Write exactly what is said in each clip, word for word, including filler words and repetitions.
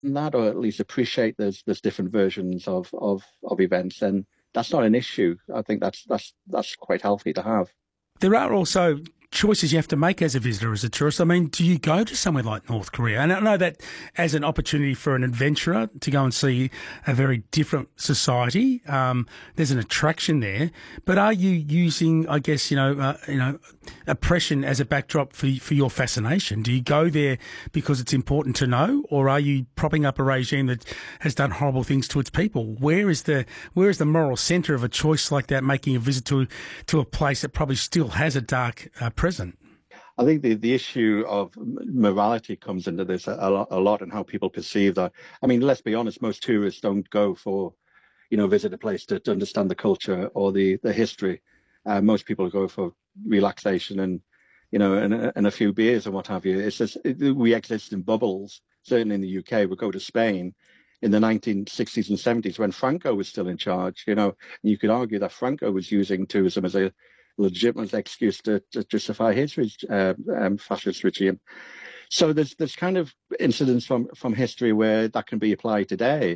that, or at least appreciate there's there's different versions of of of events, then that's not an issue. I think that's that's that's quite healthy to have. There are also choices you have to make as a visitor, as a tourist. I mean, do you go to somewhere like North Korea? And I know that as an opportunity for an adventurer to go and see a very different society, um, there's an attraction there. But are you using, I guess, you know, uh, you know, oppression as a backdrop for for your fascination? Do you go there because it's important to know, or are you propping up a regime that has done horrible things to its people? Where is the where is the moral centre of a choice like that, making a visit to to a place that probably still has a dark uh, present? I think the, the issue of morality comes into this a, lot, a lot, and how people perceive that. I mean, let's be honest, most tourists don't go for, you know, visit a place to, to understand the culture or the, the history. Uh, most people go for relaxation and, you know, and, and a few beers and what have you. It's just, it, we exist in bubbles. Certainly in the U K, we go to Spain in the nineteen sixties and seventies when Franco was still in charge, you know, and you could argue that Franco was using tourism as a legitimate excuse to, to justify his uh, um, fascist regime. So there's there's kind of incidents from, from history where that can be applied today,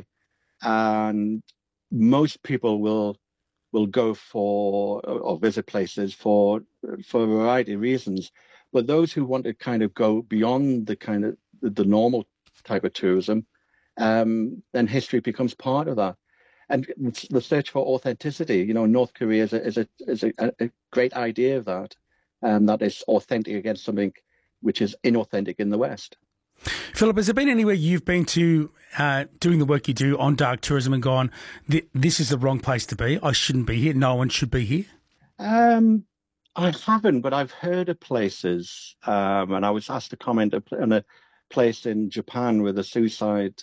and most people will will go for or visit places for for a variety of reasons. But those who want to kind of go beyond the kind of the normal type of tourism, um, then history becomes part of that. And the search for authenticity, you know, North Korea is a is a is a, a great idea of that, um, that is authentic against something which is inauthentic in the West. Philip, has there been anywhere you've been to uh, doing the work you do on dark tourism and gone, this is the wrong place to be, I shouldn't be here, no one should be here? Um, I haven't, but I've heard of places, um, and I was asked to comment on a place in Japan with a suicide.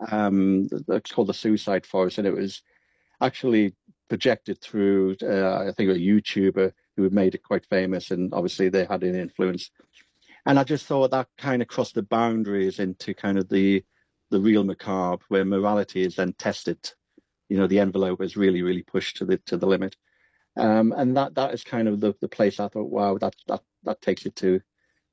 Um, it's called the Suicide Forest, and it was actually projected through, uh, I think, a YouTuber who had made it quite famous, and obviously they had an influence. And I just thought that kind of crossed the boundaries into kind of the the real macabre, where morality is then tested. You know, the envelope is really, really pushed to the to the limit, um, and that that is kind of the the place I thought, wow, that that that takes it to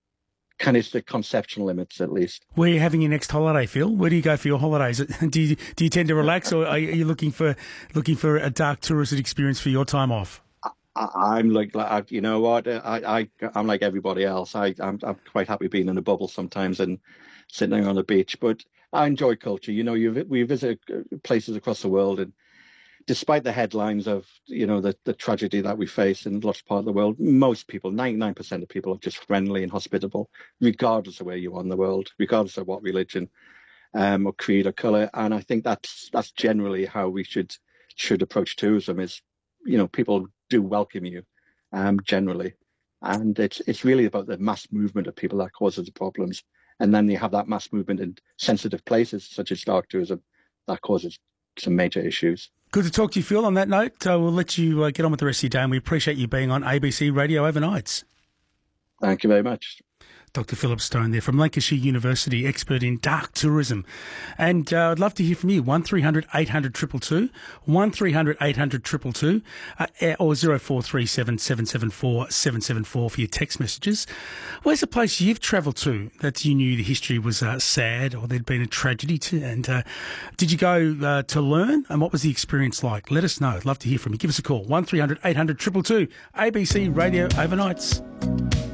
kind of the conceptual limits, at least. Where are you having your next holiday, Phil? Where do you go for your holidays? Do you do you tend to relax, or are you looking for looking for a dark tourist experience for your time off? I, I'm like, like, you know what? I, I I'm like everybody else. I I'm, I'm quite happy being in a bubble sometimes and sitting on the beach. But I enjoy culture. You know, you we visit places across the world, and despite the headlines of, you know, the, the tragedy that we face in lots of parts of the world, most people, ninety-nine percent of people, are just friendly and hospitable, regardless of where you are in the world, regardless of what religion um, or creed or colour. And I think that's that's generally how we should should approach tourism. Is, you know, people do welcome you, um, generally, and it's it's really about the mass movement of people that causes the problems. And then you have that mass movement in sensitive places such as dark tourism that causes some major issues. Good to talk to you, Phil. On that note, uh, we'll let you uh, get on with the rest of your day, and we appreciate you being on A B C Radio Overnights. Thank you very much. Doctor Philip Stone there from Lancashire University, expert in dark tourism. And uh, I'd love to hear from you. one three hundred eight hundred two two two, one three hundred eight hundred two two two, uh, or zero four three seven seven seven four seven seven four for your text messages. Where's a place you've travelled to that you knew the history was uh, sad, or there'd been a tragedy to? And uh, did you go uh, to learn? And what was the experience like? Let us know. I'd love to hear from you. Give us a call. one three hundred eight hundred two two two, A B C Radio Overnights.